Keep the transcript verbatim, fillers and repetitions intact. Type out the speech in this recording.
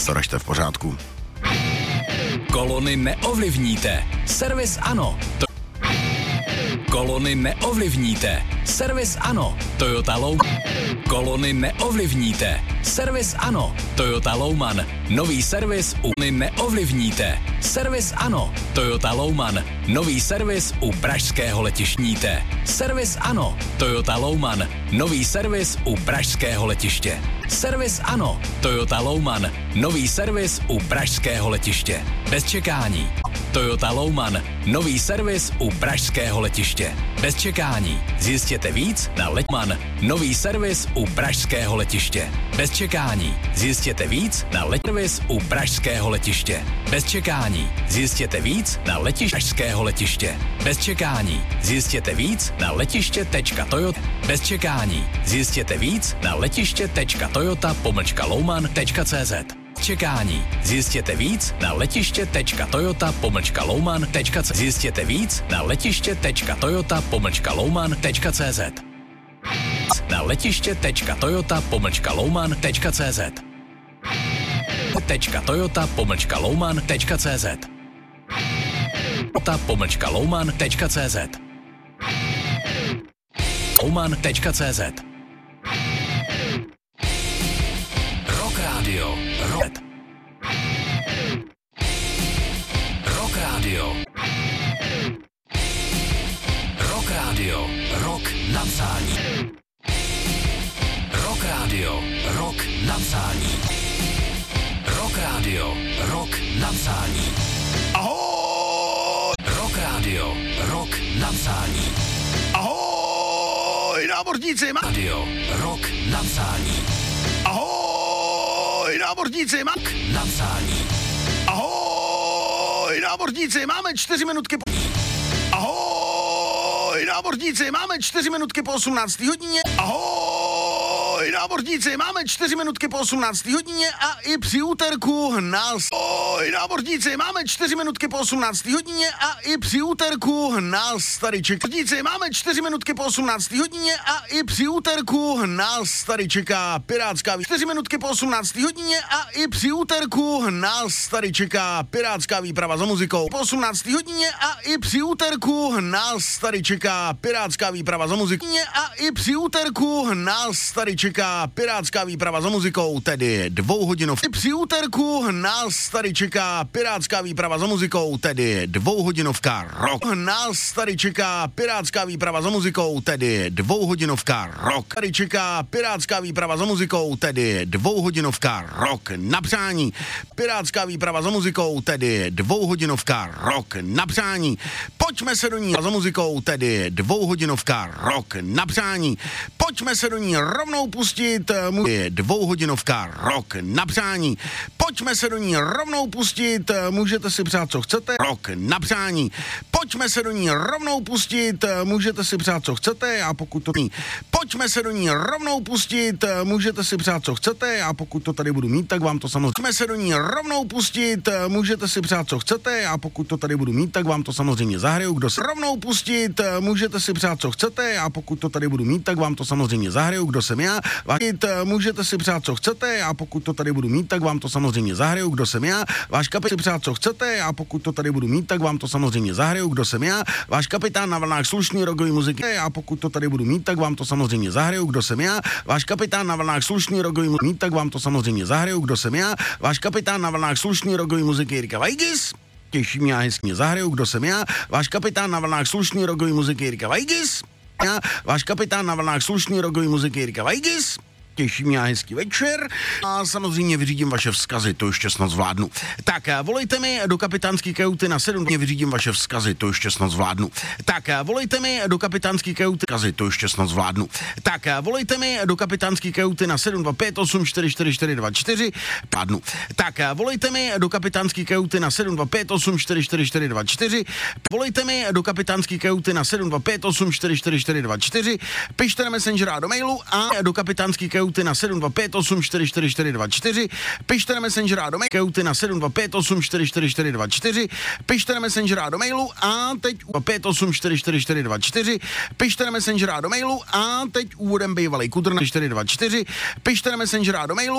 to držte v pořádku. Kolony neovlivníte. Servis ano. To... Kolony neovlivníte. Servis ano. Toyota Low. Kolony neovlivníte. Servis ano. Toyota Lowman. Nový servis u neovlivníte. Servis ano. Toyota Lowman. Nový servis u pražského letišníte. Servis ano. Toyota Lowman. Nový servis u pražského letiště. Servis ano. Toyota Lowman. Nový servis u pražského letiště. Bez čekání. Toyota Lowman. Nový servis u pražského letiště. Bez čekání. Zjistěte víc na Letman. Nový servis u pražského letiště. Bez čekání. Zjistěte víc na servis u pražského letiště. Bez čekání. Zjistěte víc na letiště pražského letiště. Bez čekání. Zjistěte víc na letiště.toyota. Bez čekání. Zjistěte víc na letiště.toyota pomlčka lowman tečka cz. Čekání. Zjistěte víc na letiště.toyota pomlčka lowman tečka cz. Zjistěte víc na letiště.toyota pomlčka lowman tečka cz. Na letiště.toyota pomlčka lowman tečka cz. Toyota pomlčka lowman tečka cz. Toyota pomlčka lowman tečka cz. lowman tečka cz. Rock Radio. Rock. Rock Radio. Rock Radio. Rock na psání. Rock Radio. Rock na psání. Rock Radio. Rock na psání. Ahoj! Rock Radio. Rock na psání. Ahoj, námořníci, ma... Radio. Rock na psání. Ahoj, námořníci, ma... Na psání. Ahoj, námořníci, máme čtyři minutky po... Ahoj, námořníci, máme čtyři minutky po osmnácté hodině. Ahoj, námořníci, máme čtyři minutky po osmnácté hodině a i při úterku nás... Ahoj, námořníci, máme čtyři minutky po osmnácté hodině a i při úterku nás tady čeká... Námořníci, máme čtyři minutky po osmnácté hodině a i při úterku nás tady čeká pirátská... čtyři minutky po osmnácté hodině a i při úterku nás tady čeká pirátská výprava za muzikou. Po osmnácté hodině a i při úterku nás tady čeká pirátská výprava za muzikou. A i při úterku nás tady čeká pirátská výprava za muzikou, tedy dvouhodinov. I při úterku nás tady čeká pirátská výprava za muzikou, tedy dvouhodinovka rock. Nás tady čeká pirátská výprava za muzikou, tedy dvouhodinovka rock. Tady čeká pirátská výprava za muzikou, tedy dvouhodinovka rock na přání. Pirátská výprava za muzikou, tedy dvouhodinovka rock na přání. Pojďme se do ní za muzikou, tedy dvouhodinovka rock na přání. Pojďme se do ní rovnou pustit, je dvouhodinovka rock na přání. Pojďme se do ní rovnou pustit, můžete si přát, co chcete, rock na přání. Pojďme se do ní rovnou pustit, můžete si přát, co chcete, a pokud to ní. Pojďme se do ní rovnou pustit, můžete si přát, co chcete, a pokud to tady budu mít, tak vám to samozřejmě. Pojďme se do ní rovnou pustit, můžete si přát, co chcete, a pokud to tady budu mít, tak vám to samozřejmě zahraju. Kdo se rovnou pustit, můžete si přát, co chcete, a pokud to tady budu mít, tak vám to samozřejmě zahraju. Kdo jsem já? Vážit, můžete si přát, co chcete, a pokud to tady budu mít, tak vám to samozřejmě zahraju. Kdo jsem já? Váš kapitán si přát, co chcete, a pokud to tady budu mít, tak vám to samozřejmě zahraju. Kdo jsem já? Váš kapitán na vlnách slušný rokový muziky, a pokud to tady budu mít, tak vám to samozřejmě zahraju. Kdo jsem já? Váš kapitán na vlnách slušný rokový muziky, tak vám to samozřejmě zahraju. Kdo jsem já? Váš kapitán na vlnách slušný rokový muziky Jirka Vajgis. Těší mě a hezky zahraju. Kdo jsem já? Váš kapitán na vlnách slušný rokový muziky Jirka Vajgis. Já, váš kapitán na vlnách slušný rokový muziky Jirka Vajgis. Těší mě a hezký večer a samozřejmě vyřídím vaše vzkazy, to ještě snad zvládnu. Tak volejte mi do kapitánský kajuty na sedm, vyřídím vaše vzkazy, to ještě snad zvládnu. Tak volejte mi do kapitánský kajuty, vzkazy, to ještě snad zvládnu. Tak volejte mi do kapitánský kajuty na sedm dva pět osm čtyři čtyři čtyři dva čtyři, pádnu. Tak volejte mi do kapitánský kajuty na sedm dva pět osm čtyři čtyři čtyři dva čtyři, volejte mi do kapitánský kajuty na sedm dva pět osm čtyři čtyři čtyři dva čtyři, pište na Messenger a do mailu a do kapitánský kajuty na sedm dva pět osm čtyři čtyři čtyři dva čtyři, pište na Messenger a do mailu na sedm dva pět osm čtyři čtyři čtyři dva čtyři, pište na Messenger a do mailu a teď pět osm čtyři čtyři čtyři dva čtyři, pište na Messenger a do mailu a teď úvodem bývalej kudr na čtyři dva čtyři, pište na Messenger a do mailu